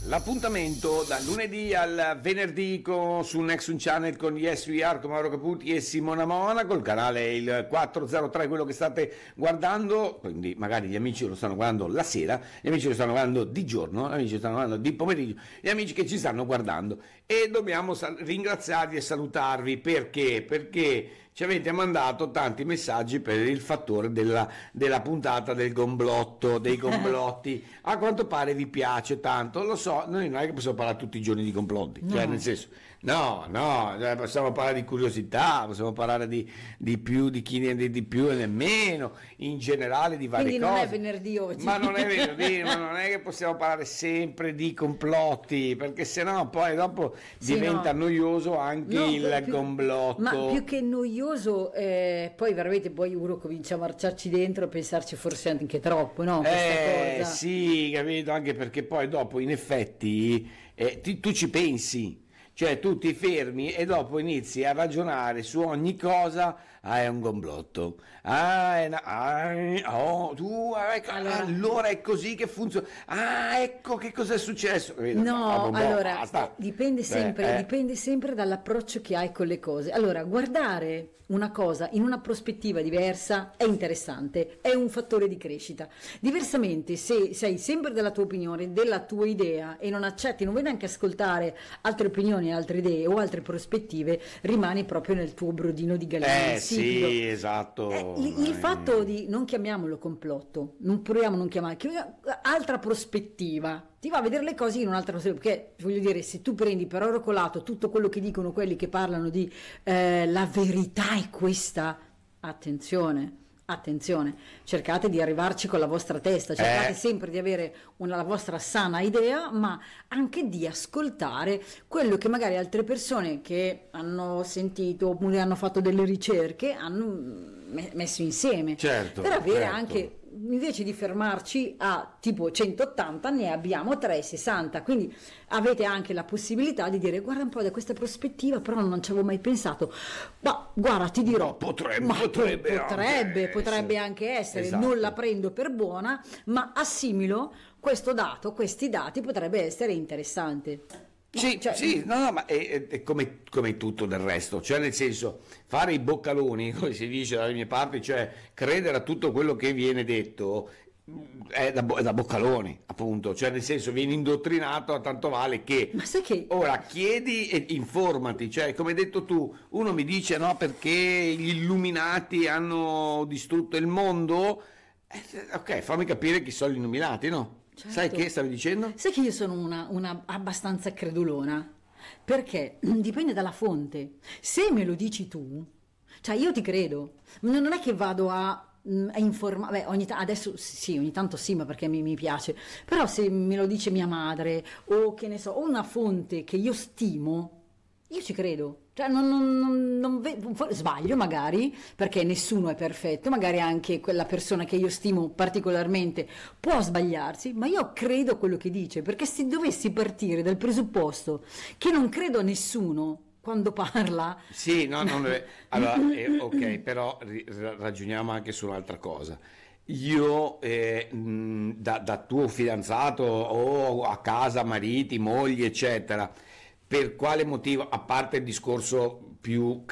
L'appuntamento dal lunedì al venerdì su Nexus Channel con Yes We Are, con Mauro Caputi e Simona Monaco. Il canale è il 403, quello che state guardando, quindi magari gli amici lo stanno guardando la sera, gli amici lo stanno guardando di giorno, gli amici lo stanno guardando di pomeriggio, gli amici che ci stanno guardando. E dobbiamo ringraziarvi e salutarvi perché ci avete mandato tanti messaggi per il fattore della puntata del gomblotto, dei gomblotti. A quanto pare vi piace tanto, lo so, noi non è che possiamo parlare tutti i giorni di complotti, cioè nel senso, no, possiamo parlare di curiosità, possiamo parlare di più, di chi ne di più e nemmeno, in generale di varie Quindi cose. non è venerdì oggi. Ma non è venerdì, ma non è che possiamo parlare sempre di complotti, perché sennò poi dopo diventa noioso anche il gomblotto. Ma più che noioso, poi veramente uno comincia a marciarci dentro e pensarci forse anche troppo, no? Questa cosa. Sì, capito, anche perché poi dopo in effetti tu ci pensi. Cioè tu ti fermi e dopo inizi a ragionare su ogni cosa, è un complotto, allora è così che funziona, ecco che cosa è successo. No, allora dipende sempre dall'approccio che hai con le cose. Allora, guardare una cosa in una prospettiva diversa è interessante, è un fattore di crescita. Diversamente, se sei sempre della tua opinione, della tua idea e non accetti, non vuoi neanche ascoltare altre opinioni, altre idee o altre prospettive, rimani proprio nel tuo brodino di gallina. Sì, esatto. Il fatto di non chiamiamolo complotto, non proviamo a non chiamare, altra prospettiva, ti va a vedere le cose in un'altra prospettiva, perché voglio dire, se tu prendi per oro colato tutto quello che dicono quelli che parlano di la verità è questa, attenzione, cercate di arrivarci con la vostra testa, cercate sempre di avere la vostra sana idea, ma anche di ascoltare quello che magari altre persone che hanno sentito oppure hanno fatto delle ricerche hanno messo insieme, per avere anche, invece di fermarci a tipo 180 ne abbiamo 360, quindi avete anche la possibilità di dire guarda un po' da questa prospettiva, però non ci avevo mai pensato, ma guarda ti dirò, potrebbe anche essere, esatto. Non la prendo per buona, ma assimilo questi dati potrebbe essere interessante. Ma è come tutto del resto, cioè nel senso, fare i boccaloni, come si dice dalle mie parti, cioè credere a tutto quello che viene detto è da boccaloni, appunto, cioè nel senso vieni indottrinato a tanto vale che, ma sai che ora chiedi e informati, cioè come hai detto tu, uno mi dice no perché gli illuminati hanno distrutto il mondo, ok, fammi capire chi sono gli illuminati, no? Certo. Sai che stavi dicendo? Sai che io sono una abbastanza credulona, perché dipende dalla fonte. Se me lo dici tu, cioè io ti credo, non è che vado a informare, adesso sì, ogni tanto sì, ma perché mi piace, però se me lo dice mia madre o che ne so, o una fonte che io stimo, io ci credo. Cioè sbaglio magari, perché nessuno è perfetto, magari anche quella persona che io stimo particolarmente può sbagliarsi, ma io credo a quello che dice, perché se dovessi partire dal presupposto che non credo a nessuno quando parla... Sì, allora, ok, però ragioniamo anche su un'altra cosa. Io da tuo fidanzato o a casa mariti, mogli eccetera, per quale motivo, a parte il discorso più